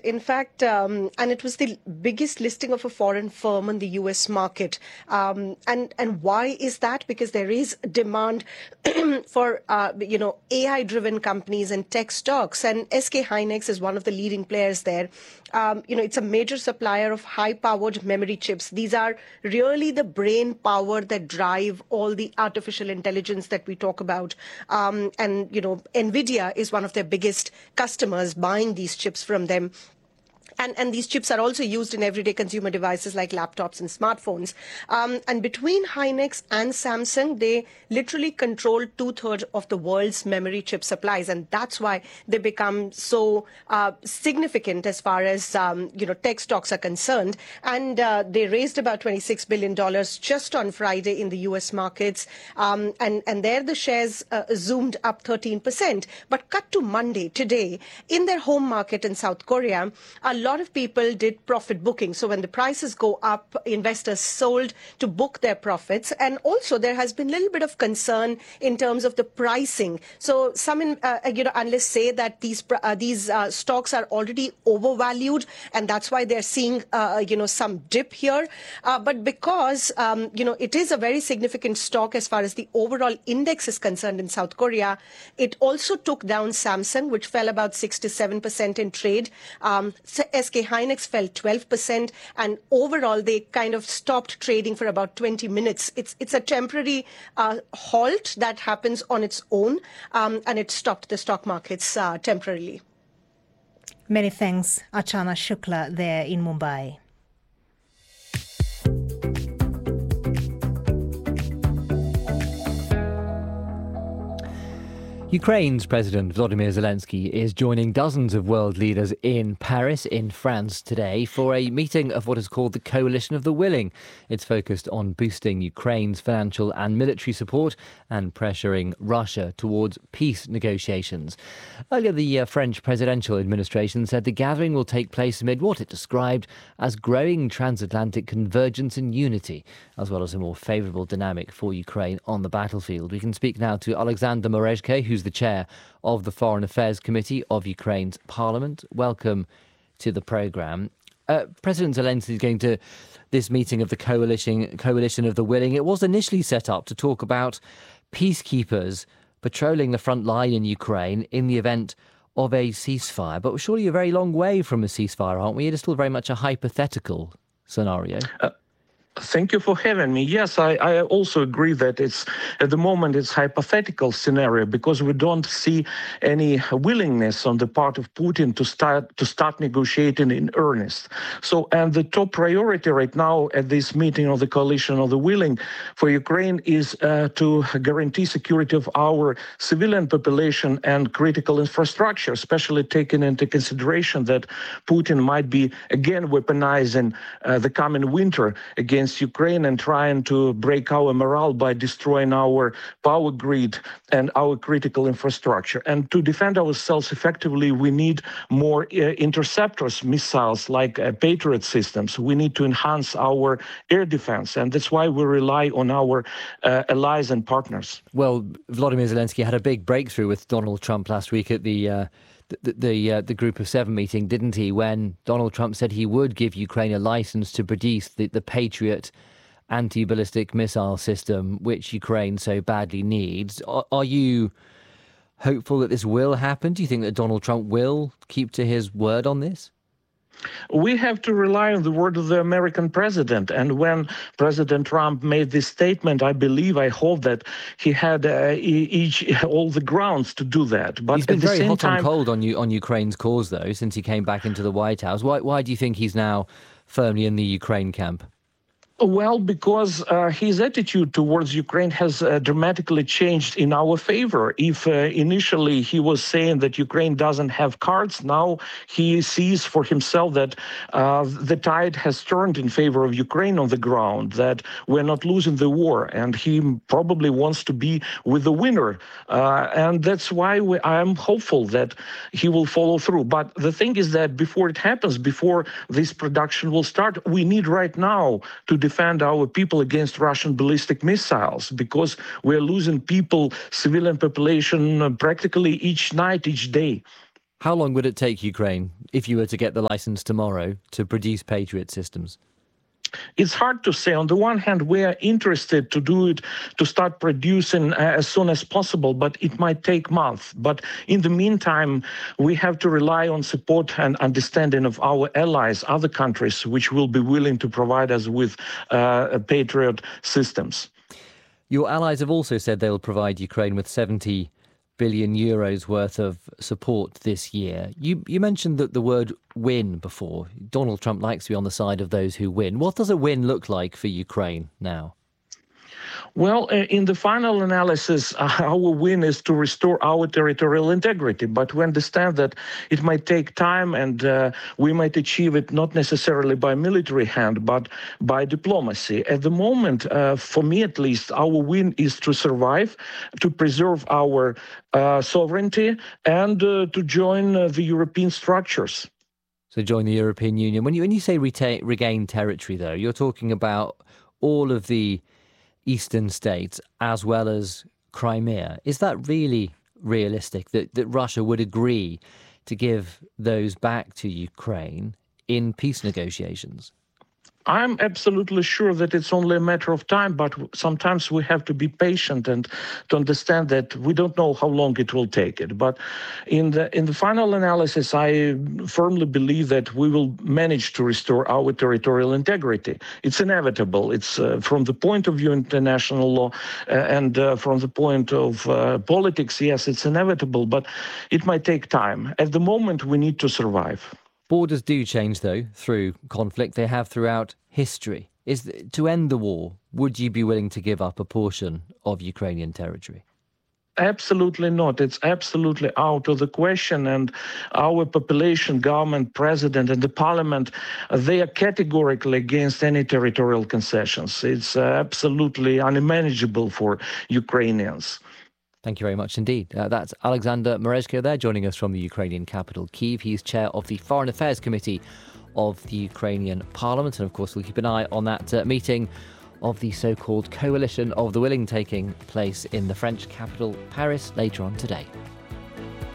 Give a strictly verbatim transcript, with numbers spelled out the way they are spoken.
In fact, um, and it was the biggest listing of a foreign firm on the U S market. Um, and, and why is that? Because there is demand for, uh, you know, A I-driven companies and tech stocks. And S K Hynix is one of the leading players there. Um, you know, it's a major supplier of high-powered memory chips. These are really the brain power that drive all the artificial intelligence that we talk about. Um, and, you know, NVIDIA is one of their biggest customers buying these chips from them. And, and these chips are also used in everyday consumer devices like laptops and smartphones. Um, and between Hynix and Samsung, they literally control two-thirds of the world's memory chip supplies. And that's why they become so uh, significant as far as, um, you know, tech stocks are concerned. And uh, they raised about twenty-six billion dollars just on Friday in the U S markets. Um, and, and there the shares uh, zoomed up thirteen percent. But cut to Monday, today, in their home market in South Korea, a lot of people did profit booking. So when the prices go up, investors sold to book their profits. And also there has been a little bit of concern in terms of the pricing. So some in, uh, you know, analysts say that these uh, these uh, stocks are already overvalued, and that's why they're seeing uh, you know, some dip here. Uh, but because um, you know, it is a very significant stock as far as the overall index is concerned in South Korea, it also took down Samsung, which fell about six to seven percent in trade. Um, S K Hynix fell twelve percent, and overall they kind of stopped trading for about twenty minutes. It's it's a temporary uh, halt that happens on its own, um, and it stopped the stock markets uh, temporarily. Many thanks, Archana Shukla there in Mumbai. Ukraine's President Volodymyr Zelensky is joining dozens of world leaders in Paris, in France, today for a meeting of what is called the Coalition of the Willing. It's focused on boosting Ukraine's financial and military support and pressuring Russia towards peace negotiations. Earlier, the uh, French presidential administration said the gathering will take place amid what it described as growing transatlantic convergence and unity, as well as a more favourable dynamic for Ukraine on the battlefield. We can speak now to Alexander Merezhko, who's the chair of the Foreign Affairs Committee of Ukraine's Parliament. Welcome to the programme. Uh, President Zelensky is going to this meeting of the coalition, coalition of the Willing. It was initially set up to talk about peacekeepers patrolling the front line in Ukraine in the event of a ceasefire. But we're surely a very long way from a ceasefire, aren't we? It is still very much a hypothetical scenario. Uh- Thank you for having me. Yes, I, I also agree that it's at the moment it's hypothetical scenario because we don't see any willingness on the part of Putin to start to start negotiating in earnest. So, and the top priority right now at this meeting of the Coalition of the Willing for Ukraine is uh, to guarantee security of our civilian population and critical infrastructure, especially taking into consideration that Putin might be again weaponizing uh, the coming winter against Ukraine and trying to break our morale by destroying our power grid and our critical infrastructure. And to defend ourselves effectively, we need more uh, interceptors, missiles like uh, Patriot systems. We need to enhance our air defense, and that's why we rely on our uh, allies and partners. Well, Volodymyr Zelensky had a big breakthrough with Donald Trump last week at the uh, the the, uh, the Group of Seven meeting, didn't he, when Donald Trump said he would give Ukraine a license to produce the, the Patriot anti-ballistic missile system, which Ukraine so badly needs. Are, are you hopeful that this will happen? Do you think that Donald Trump will keep to his word on this? We have to rely on the word of the American president. And when President Trump made this statement, I believe, I hope that he had uh, each all the grounds to do that. But he's been at the very same hot time, and cold on you on Ukraine's cause, though, since he came back into the White House. Why, why do you think he's now firmly in the Ukraine camp? Well, because uh, his attitude towards Ukraine has uh, dramatically changed in our favor. If uh, initially he was saying that Ukraine doesn't have cards, now he sees for himself that uh, the tide has turned in favor of Ukraine on the ground, that we're not losing the war, and he probably wants to be with the winner. Uh, and that's why we, I'm hopeful that he will follow through. But the thing is that before it happens, before this production will start, we need right now to defend defend our people against Russian ballistic missiles, because we're losing people, civilian population, uh, practically each night, each day. How long would it take Ukraine, if you were to get the license tomorrow, to produce Patriot systems? It's hard to say. On the one hand, we are interested to do it, to start producing uh, as soon as possible, but it might take months. But in the meantime, we have to rely on support and understanding of our allies, other countries, which will be willing to provide us with uh, Patriot systems. Your allies have also said they'll provide Ukraine with seventy billion euros worth of support this year. You you mentioned that the word win before. Donald Trump likes to be on the side of those who win. What does a win look like for Ukraine now? Well, uh, in the final analysis, uh, our win is to restore our territorial integrity. But we understand that it might take time, and uh, we might achieve it not necessarily by military hand, but by diplomacy. At the moment, uh, for me at least, our win is to survive, to preserve our uh, sovereignty, and uh, to join uh, the European structures. So join the European Union. When you, when you say retain, regain territory, though, you're talking about all of the eastern states as well as Crimea. Is that really realistic that, that Russia would agree to give those back to Ukraine in peace negotiations? I'm absolutely sure that it's only a matter of time, but sometimes we have to be patient and to understand that we don't know how long it will take it. But in the in the final analysis, I firmly believe that we will manage to restore our territorial integrity. It's inevitable. It's uh, from the point of view of international law uh, and uh, from the point of uh, politics, yes, it's inevitable, but it might take time. At the moment, we need to survive. Borders do change, though, through conflict. They have throughout history. Is to end the war, would you be willing to give up a portion of Ukrainian territory? Absolutely not. It's absolutely out of the question. And our population, government, president, and the parliament, they are categorically against any territorial concessions. It's uh, absolutely unmanageable for Ukrainians. Thank you very much indeed. Uh, that's Alexander Merezhko there, joining us from the Ukrainian capital, Kyiv. He's chair of the Foreign Affairs Committee of the Ukrainian Parliament. And of course, we'll keep an eye on that uh, meeting of the so-called Coalition of the Willing taking place in the French capital, Paris, later on today.